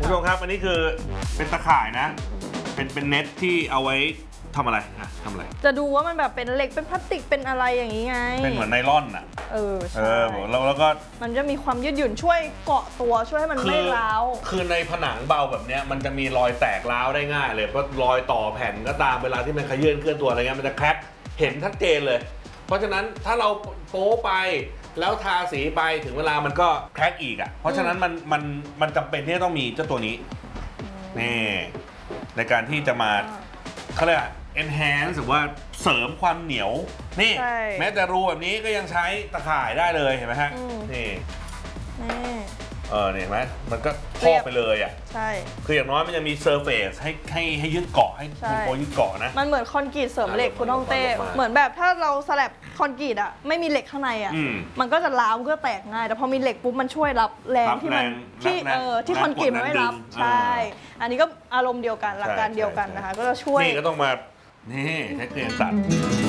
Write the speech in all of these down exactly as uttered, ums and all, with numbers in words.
ผู้ชมครับอันนี้คือเป็นตะข่ายนะเป็นเป็นเน็ตที่เอาไว้ทำอะไรอะทำอะไรจะดูว่ามันแบบเป็นเหล็กเป็นพลาสติกเป็นอะไรอย่างนี้ไงเป็นเหมือนไนล่อนอ่ะเออใช่แล้วแล้วก็มันจะมีความยืดหยุ่นช่วยเกาะตัวช่วยให้มันไม่ร้าวคือในผนังเบาแบบนี้มันจะมีรอยแตกร้าวได้ง่ายเลยเพราะรอยต่อแผ่นก็ตามเวลาที่มันขยื่นเคลื่อนตัวอะไรเงี้ยมันจะแคร็กเห็นชัดเจนเลยเพราะฉะนั้นถ้าเราโป๊ไปแล้วทาสีไปถึงเวลามันก็แคร็กอีกอ่ะเพราะฉะนั้นมันมันมันจำเป็นที่จะต้องมีเจ้าตัวนี้นี่ในการที่จะมาเขาเรียก enhance หรือว่าเสริมความเหนียวนี่แม้แต่รูแบบนี้ก็ยังใช้ตะข่ายได้เลยเห็นไหมฮะนี่เออเนี่ยเห็นไหมมันก็ครอบไปเลยอ่ะใช่คืออย่างน้อยมันจะมีเซอร์เฟซให้ให้ให้ยึดเกาะให้โคยึดเกาะนะมันเหมือนคอนกรีตเสริมเหล็กคุณน้องเต้เหมือนแบบถ้าเราสลับคอนกรีตอ่ะไม่มีเหล็กข้างในอ่ะมันก็จะร้าวก็แตกง่ายแต่พอมีเหล็กปุ๊บมันช่วยรับแรงที่มันที่เออที่คอนกรีตมันไม่รับใช่อันนี้ก็อารมณ์เดียวกันหลักการเดียวกันนะคะก็จะช่วยนี่ก็ต้องมานี่ใช้เครื่องตัด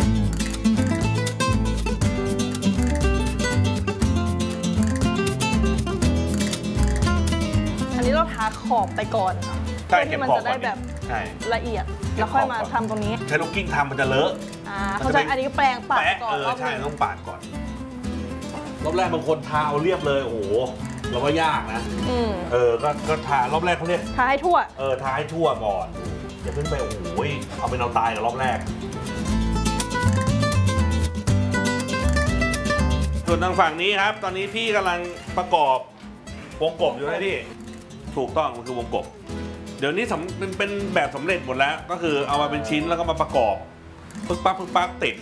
อันนี้เราทาขอบไปก่อนเพื่อที่มันจะได้แบบละเอียดแล้วค่อยมาทำตรงนี้ใช้ลูกกิ้งทำมันจะเลอะอ่าเขาจะอันนี้ก็แปรงปาดก่อนรอบใช่ต้องปาดก่อนรอบแรกบางคนทาเอาเรียบเลยโอ้โหเราว่ายากนะเออก็ก็ทารอบแรกเขาเรียกทาให้ทั่วเออทาให้ทั่วก่อนอย่าเพิ่งไปโอ้โหเอาเป็นเอาตายกับรอบแรกส่วนทางฝั่งนี้ครับตอนนี้พี่กำลังประกอบวงกบอยู่นะพี่ถูกต้องมันคือวงกบเดี๋ยวนี้เป็นเป็นแบบสำเร็จหมดแล้วก็คือเอามาเป็นชิ้นแล้วก็มาประกอบปึ๊กปั๊กปึ๊กปั๊กติด